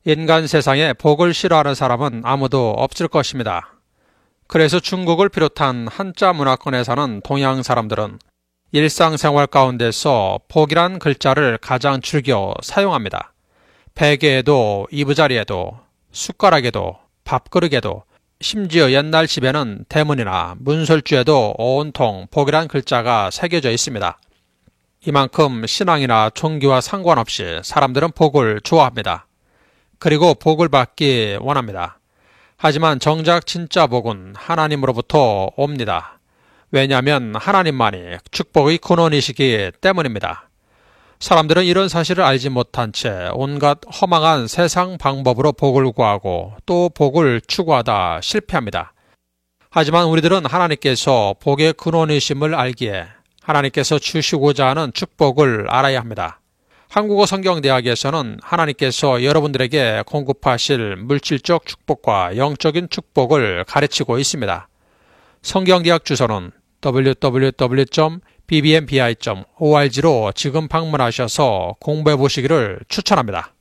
인간 세상에 복을 싫어하는 사람은 아무도 없을 것입니다. 그래서 중국을 비롯한 한자 문화권에 사는 동양 사람들은 일상생활 가운데서 복이란 글자를 가장 즐겨 사용합니다. 베개에도, 이부자리에도, 숟가락에도, 밥그릇에도, 심지어 옛날 집에는 대문이나 문설주에도 온통 복이란 글자가 새겨져 있습니다. 이만큼 신앙이나 종교와 상관없이 사람들은 복을 좋아합니다. 그리고 복을 받기 원합니다. 하지만 정작 진짜 복은 하나님으로부터 옵니다. 왜냐하면 하나님만이 축복의 근원이시기 때문입니다. 사람들은 이런 사실을 알지 못한 채 온갖 허망한 세상 방법으로 복을 구하고 또 복을 추구하다 실패합니다. 하지만 우리들은 하나님께서 복의 근원이심을 알기에 하나님께서 주시고자 하는 축복을 알아야 합니다. 한국어 성경대학에서는 하나님께서 여러분들에게 공급하실 물질적 축복과 영적인 축복을 가르치고 있습니다. 성경대학 주소는 www.bbnbi.org로 지금 방문하셔서 공부해 보시기를 추천합니다.